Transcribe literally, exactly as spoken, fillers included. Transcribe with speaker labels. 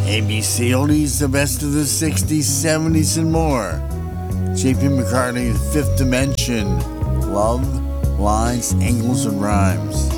Speaker 1: A B C Oldies, the best of the sixties, seventies, and more. J P McCartney's Fifth Dimension, Love, Lines, Angles, and Rhymes.